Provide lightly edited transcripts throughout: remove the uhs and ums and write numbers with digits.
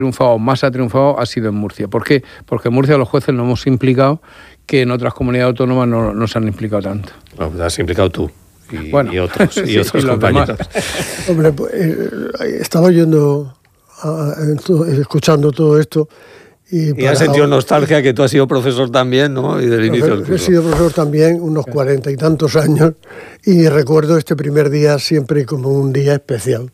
más ha triunfado ha sido en Murcia. ¿Por qué? Porque en Murcia los jueces nos hemos implicado que en otras comunidades autónomas no se han implicado tanto. No, te has implicado tú y otros, sí, otros compañeros. Hombre, pues, estaba escuchando todo esto. Y has sentido nostalgia, que tú has sido profesor también, ¿no? Y del inicio del curso. He sido profesor también, unos 40 y tantos años, y recuerdo este primer día siempre como un día especial.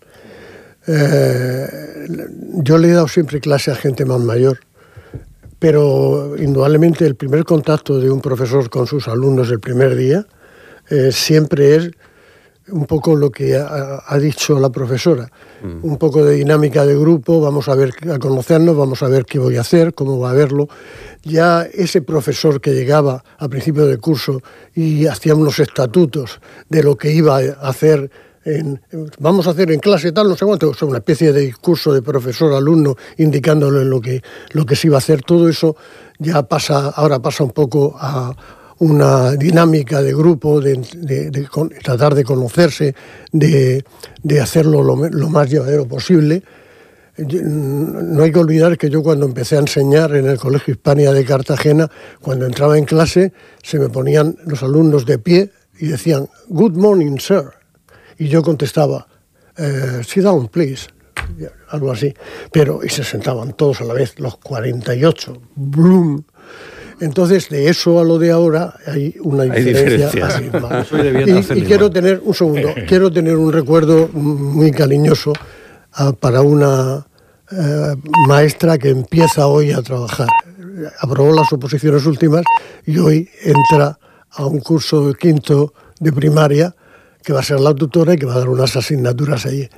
Yo le he dado siempre clase a gente más mayor, pero indudablemente el primer contacto de un profesor con sus alumnos el primer día siempre es un poco lo que ha dicho la profesora, un poco de dinámica de grupo, vamos a conocernos, vamos a ver qué voy a hacer, cómo va a verlo. Ya ese profesor que llegaba a principio del curso y hacía unos estatutos de lo que iba a hacer, vamos a hacer en clase tal, no sé cuánto, una especie de discurso de profesor-alumno indicándole lo que se iba a hacer, todo eso ya ahora pasa un poco a una dinámica de grupo, de tratar de conocerse, de hacerlo lo más llevadero posible. No hay que olvidar que yo cuando empecé a enseñar en el Colegio Hispania de Cartagena, cuando entraba en clase, se me ponían los alumnos de pie y decían, "Good morning, sir". Y yo contestaba, "Sit down, please", algo así. Y se sentaban todos a la vez, los 48. ¡Blum! Entonces, de eso a lo de ahora hay una diferencia. Y quiero tener un recuerdo muy cariñoso para una maestra que empieza hoy a trabajar. Aprobó las oposiciones últimas y hoy entra a un curso de quinto de primaria, que va a ser la tutora y que va a dar unas asignaturas allí.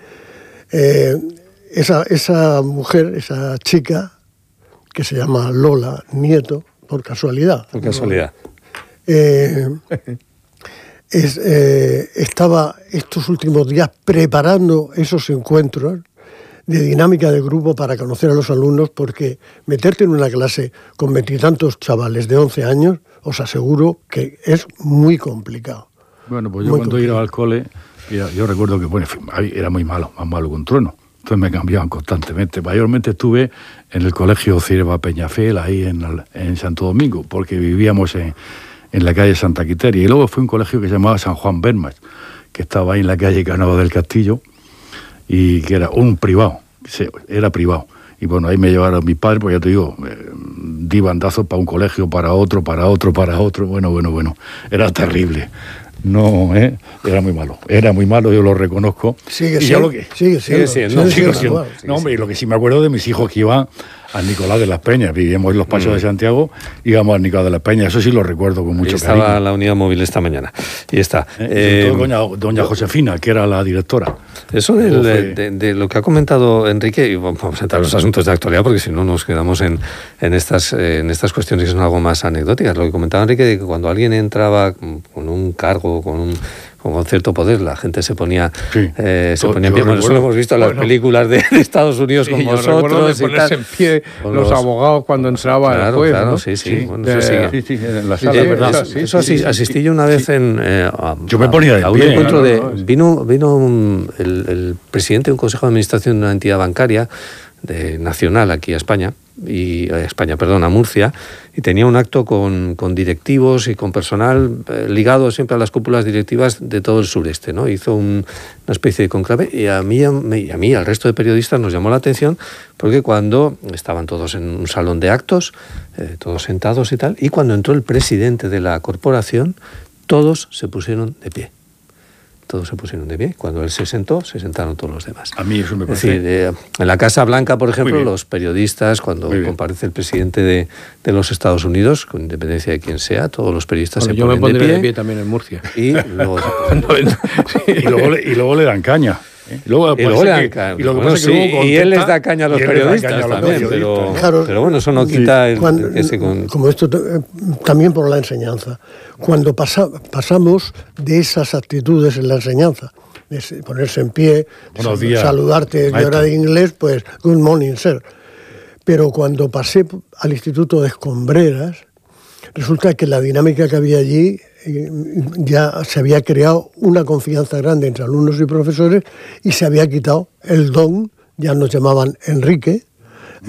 Esa mujer, esa chica, que se llama Lola Nieto, por casualidad. Por casualidad. Estaba estos últimos días preparando esos encuentros de dinámica de grupo para conocer a los alumnos, porque meterte en una clase con 20 y tantos chavales de 11 años, os aseguro que es muy complicado. Bueno, pues yo cuando iba al cole, yo recuerdo que era muy malo, más malo que un trueno. Entonces me cambiaban constantemente. Mayormente estuve en el colegio Cierva Peñafiel, ahí en Santo Domingo, porque vivíamos en la calle Santa Quiteria. Y luego fue un colegio que se llamaba San Juan Bermas, que estaba ahí en la calle Canova del Castillo, y que era un privado, era privado. Y bueno, ahí me llevaron mis padres, pues ya te digo, di bandazos para un colegio, para otro. Bueno, era terrible. No, era muy malo, yo lo reconozco. Sigue siendo. No, hombre, y lo que sí me acuerdo de mis hijos que iban a Nicolás de las Peñas, vivíamos en los Pasos de Santiago, íbamos a Nicolás de las Peñas, eso sí lo recuerdo con mucho cariño. Estaba la unidad móvil esta mañana, y está. Doña Josefina, que era la directora. Eso de lo que ha comentado Enrique, y vamos a entrar en los asuntos de actualidad, porque si no nos quedamos en estas cuestiones que son algo más anecdóticas. Lo que comentaba Enrique, de que cuando alguien entraba con un cargo, con cierto poder, la gente se ponía en pie. Bueno, eso lo hemos visto en las películas de Estados Unidos con vosotros. De ponerse en pie los abogados cuando entraba el juez. Claro, ¿no? sí. Bueno, eso sí. En la sala, ¿verdad? Eso asistí yo una vez yo me ponía de a un pie, encuentro vino el presidente de un consejo de administración de una entidad bancaria nacional aquí a España, a Murcia, y tenía un acto con directivos y con personal ligado siempre a las cúpulas directivas de todo el sureste, ¿no? Hizo una especie de conclave, y a mí, al resto de periodistas, nos llamó la atención, porque cuando estaban todos en un salón de actos, todos sentados y tal, y cuando entró el presidente de la corporación, todos se pusieron de pie. Cuando él se sentó, se sentaron todos los demás. A mí eso me parece. Es decir, en la Casa Blanca, por ejemplo, los periodistas, cuando comparece el presidente de los Estados Unidos, con independencia de quién sea, todos los periodistas se ponen de pie. Yo me pondré de pie también en Murcia. Y luego y luego le dan caña. Y él les da caña a los periodistas también, pero bueno, eso no quita como esto también por la enseñanza. Cuando pasamos de esas actitudes en la enseñanza, de ponerse en pie, saludarte, yo era de inglés, pues good morning, sir. Pero cuando pasé al Instituto de Escombreras, resulta que la dinámica que había allí, ya se había creado una confianza grande entre alumnos y profesores, y se había quitado el don, ya nos llamaban Enrique,